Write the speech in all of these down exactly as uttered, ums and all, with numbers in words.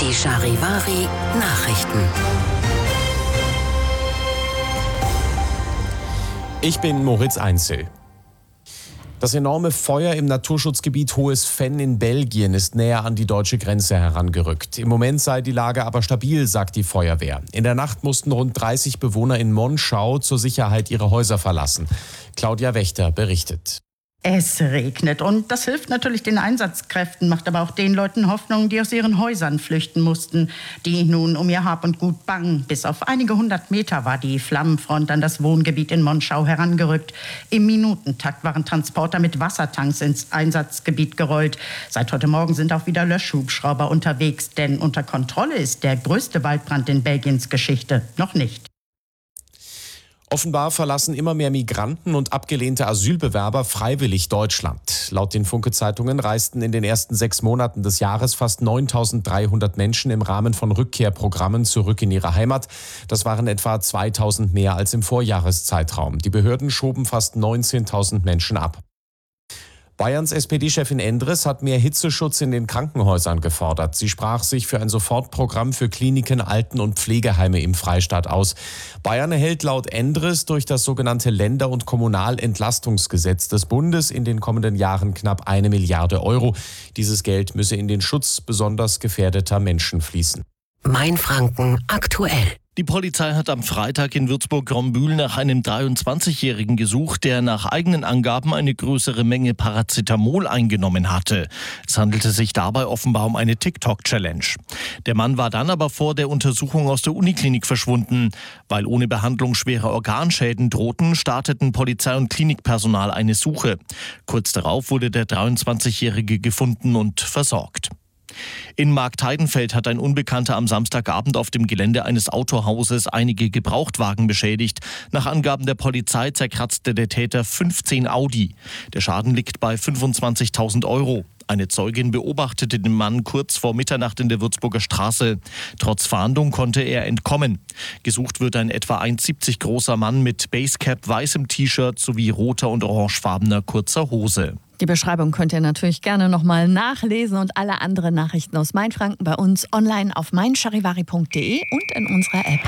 Die Charivari Nachrichten. Ich bin Moritz Einzel. Das enorme Feuer im Naturschutzgebiet Hohes Venn in Belgien ist näher an die deutsche Grenze herangerückt. Im Moment sei die Lage aber stabil, sagt die Feuerwehr. In der Nacht mussten rund dreißig Bewohner in Monschau zur Sicherheit ihre Häuser verlassen. Claudia Wächter berichtet. Es regnet und das hilft natürlich den Einsatzkräften, macht aber auch den Leuten Hoffnung, die aus ihren Häusern flüchten mussten, die nun um ihr Hab und Gut bangen. Bis auf einige hundert Meter war die Flammenfront an das Wohngebiet in Monschau herangerückt. Im Minutentakt waren Transporter mit Wassertanks ins Einsatzgebiet gerollt. Seit heute Morgen sind auch wieder Löschhubschrauber unterwegs, denn unter Kontrolle ist der größte Waldbrand in Belgiens Geschichte noch nicht. Offenbar verlassen immer mehr Migranten und abgelehnte Asylbewerber freiwillig Deutschland. Laut den Funke-Zeitungen reisten in den ersten sechs Monaten des Jahres fast neuntausenddreihundert Menschen im Rahmen von Rückkehrprogrammen zurück in ihre Heimat. Das waren etwa zweitausend mehr als im Vorjahreszeitraum. Die Behörden schoben fast neunzehntausend Menschen ab. Bayerns S P D-Chefin Endres hat mehr Hitzeschutz in den Krankenhäusern gefordert. Sie sprach sich für ein Sofortprogramm für Kliniken, Alten- und Pflegeheime im Freistaat aus. Bayern erhält laut Endres durch das sogenannte Länder- und Kommunalentlastungsgesetz des Bundes in den kommenden Jahren knapp eine Milliarde Euro. Dieses Geld müsse in den Schutz besonders gefährdeter Menschen fließen. Mainfranken aktuell. Die Polizei hat am Freitag in Würzburg-Grombühl nach einem dreiundzwanzigjährigen gesucht, der nach eigenen Angaben eine größere Menge Paracetamol eingenommen hatte. Es handelte sich dabei offenbar um eine TikTok-Challenge. Der Mann war dann aber vor der Untersuchung aus der Uniklinik verschwunden. Weil ohne Behandlung schwere Organschäden drohten, starteten Polizei und Klinikpersonal eine Suche. Kurz darauf wurde der dreiundzwanzigjährige gefunden und versorgt. In Marktheidenfeld hat ein Unbekannter am Samstagabend auf dem Gelände eines Autohauses einige Gebrauchtwagen beschädigt. Nach Angaben der Polizei zerkratzte der Täter fünfzehn Audi. Der Schaden liegt bei fünfundzwanzigtausend Euro. Eine Zeugin beobachtete den Mann kurz vor Mitternacht in der Würzburger Straße. Trotz Fahndung konnte er entkommen. Gesucht wird ein etwa eins Komma siebzig großer Mann mit Basecap, weißem T-Shirt sowie roter und orangefarbener kurzer Hose. Die Beschreibung könnt ihr natürlich gerne nochmal nachlesen und alle anderen Nachrichten aus Mainfranken bei uns online auf mein charivari punkt de und in unserer App.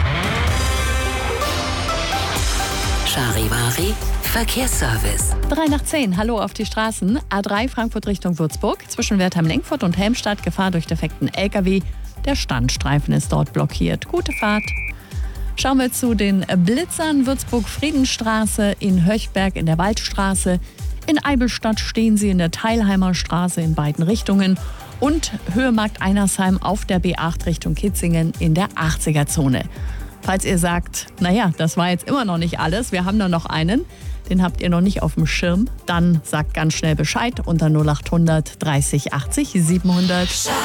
Charivari Verkehrsservice. drei nach zehn, hallo auf die Straßen. A drei Frankfurt Richtung Würzburg. Zwischen Wertheim-Lenkfurt und Helmstadt Gefahr durch defekten L K W. Der Standstreifen ist dort blockiert. Gute Fahrt. Schauen wir zu den Blitzern. Würzburg-Friedenstraße, in Höchberg in der Waldstraße. In Eibelstadt stehen sie in der Teilheimer Straße in beiden Richtungen. Und Höhemarkt Einersheim auf der B acht Richtung Kitzingen in der achtziger-Zone. Falls ihr sagt, naja, das war jetzt immer noch nicht alles, wir haben da noch einen, den habt ihr noch nicht auf dem Schirm, dann sagt ganz schnell Bescheid unter null acht hundert dreißig achtzig siebenhundert.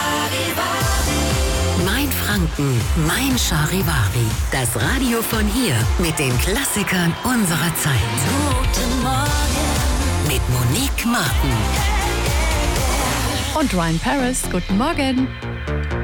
Mainfranken, mein Charivari. Das Radio von hier mit den Klassikern unserer Zeit. Guten Morgen mit Monique Martin. Und Ryan Paris, guten Morgen.